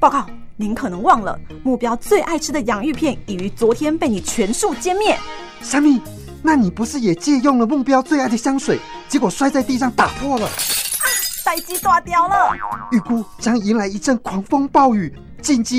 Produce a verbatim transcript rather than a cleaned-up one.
报告，您可能忘了，目标最爱吃的洋芋片已于昨天被你全数歼灭。 虾米，那你不是也借用了目标最爱的香水，结果摔在地上打破了？ 啊，代志大条了， 预估将迎来一阵狂风暴雨，紧急